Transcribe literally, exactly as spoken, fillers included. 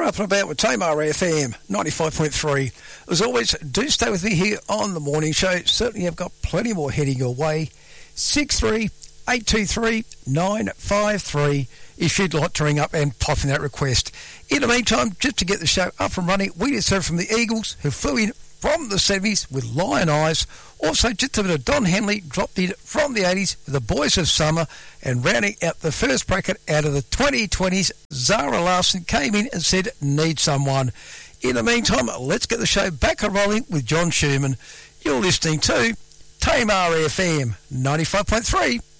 You're up and about with Tamar F M ninety-five point three. As always, do stay with me here on the morning show. Certainly I've got plenty more heading your way. six three eight two three nine five three if you'd like to ring up and pop in that request. In the meantime, just to get the show up and running, we just heard from the Eagles, who flew in from the seventies with Lion Eyes. Also, just a bit of Don Henley dropped in from the eighties with the Boys of Summer, and rounding out the first bracket out of the twenty twenties, Zara Larsson came in and said, "Need someone." In the meantime, let's get the show back and rolling with John Schumann. You're listening to Tamar F M ninety-five point three.